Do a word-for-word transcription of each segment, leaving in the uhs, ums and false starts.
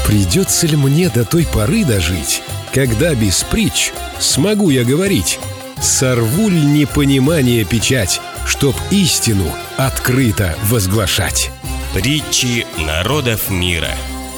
Придется ли мне до той поры дожить, когда без притч смогу я говорить? Сорву ли непонимание печать, чтоб истину открыто возглашать? Притчи народов мира.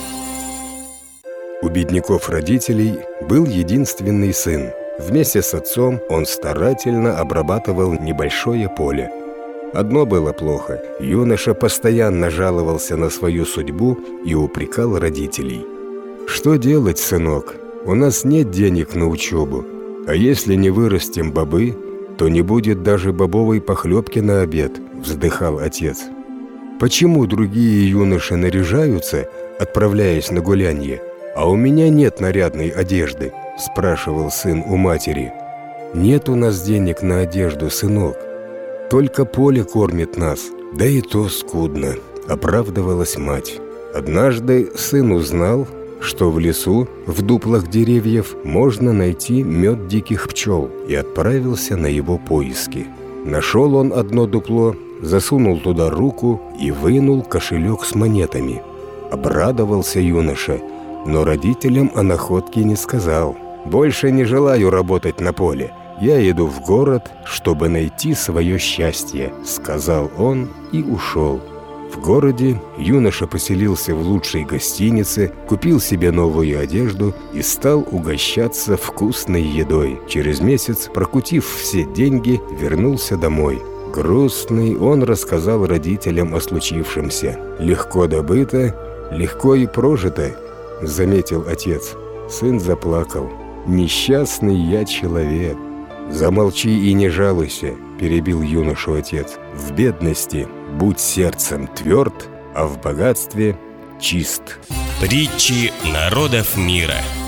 У бедняков родителей был единственный сын. Вместе с отцом он старательно обрабатывал небольшое поле. Одно было плохо. Юноша постоянно жаловался на свою судьбу и упрекал родителей. «Что делать, сынок? У нас нет денег на учебу. А если не вырастим бобы, то не будет даже бобовой похлебки на обед», – вздыхал отец. «Почему другие юноши наряжаются, отправляясь на гулянье, а у меня нет нарядной одежды?» – спрашивал сын у матери. «Нет у нас денег на одежду, сынок. Только поле кормит нас, да и то скудно», – оправдывалась мать. Однажды сын узнал, что в лесу, в дуплах деревьев, можно найти мед диких пчел, и отправился на его поиски. Нашел он одно дупло, засунул туда руку и вынул кошелек с монетами. Обрадовался юноша, но родителям о находке не сказал. «Больше не желаю работать на поле. Я иду в город, чтобы найти свое счастье», — сказал он и ушел. В городе юноша поселился в лучшей гостинице, купил себе новую одежду и стал угощаться вкусной едой. Через месяц, прокутив все деньги, вернулся домой. Грустный, он рассказал родителям о случившемся. «Легко добыто, легко и прожито», — заметил отец. Сын заплакал. «Несчастный я человек». «Замолчи и не жалуйся», – перебил юношу отец. «В бедности будь сердцем тверд, а в богатстве чист». Притчи народов мира.